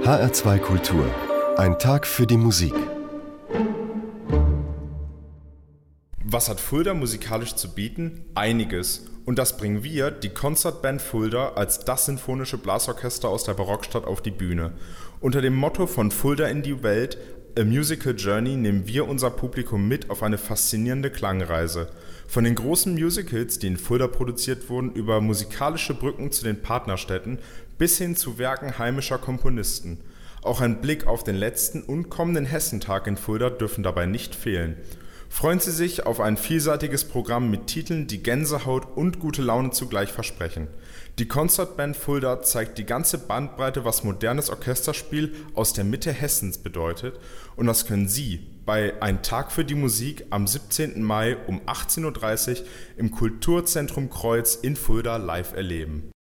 HR2 Kultur. Ein Tag für die Musik. Was hat Fulda musikalisch zu bieten? Einiges. Und das bringen wir, die Konzertband Fulda, als das sinfonische Blasorchester aus der Barockstadt auf die Bühne. Unter dem Motto von Fulda in die Welt, A Musical Journey, nehmen wir unser Publikum mit auf eine faszinierende Klangreise. Von den großen Musicals, die in Fulda produziert wurden, über musikalische Brücken zu den Partnerstädten bis hin zu Werken heimischer Komponisten. Auch ein Blick auf den letzten und kommenden Hessentag in Fulda dürfen dabei nicht fehlen. Freuen Sie sich auf ein vielseitiges Programm mit Titeln, die Gänsehaut und gute Laune zugleich versprechen. Die Konzertband Fulda zeigt die ganze Bandbreite, was modernes Orchesterspiel aus der Mitte Hessens bedeutet, und das können Sie bei Ein Tag für die Musik am 17. Mai um 18:30 Uhr im Kulturzentrum Kreuz in Fulda live erleben.